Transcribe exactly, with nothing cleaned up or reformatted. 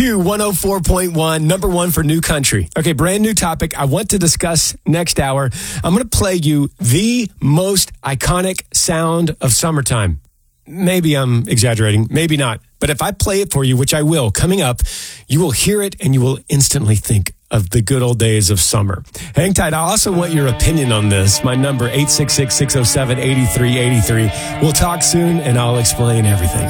Q one oh four point one, number one for new country. Okay, brand new topic I want to discuss next hour. I'm going to play you the most iconic sound of summertime. Maybe I'm exaggerating, maybe not. But if I play it for you, which I will, coming up, you will hear it and you will instantly think of the good old days of summer. Hang tight. I also want your opinion on this. My number, eight six six, six oh seven, eight three eight three. We'll talk soon and I'll explain everything.